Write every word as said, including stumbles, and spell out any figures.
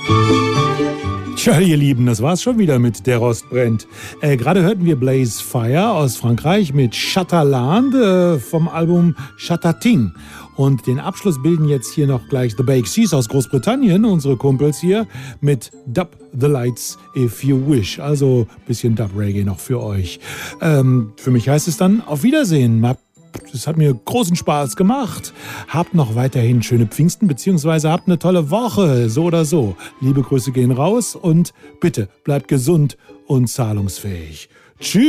Tja, ihr Lieben, das war's schon wieder mit Der Rost brennt. Äh, Gerade hörten wir Blaze Fire aus Frankreich mit Chatterland äh, vom Album Chatating. Und den Abschluss bilden jetzt hier noch gleich The Bake Seas aus Großbritannien, unsere Kumpels hier, mit Dub the Lights If You Wish. Also bisschen Dub-Reggae noch für euch. Ähm, für mich heißt es dann auf Wiedersehen. Es hat mir großen Spaß gemacht. Habt noch weiterhin schöne Pfingsten, beziehungsweise habt eine tolle Woche, so oder so. Liebe Grüße gehen raus und bitte bleibt gesund und zahlungsfähig. Tschüss.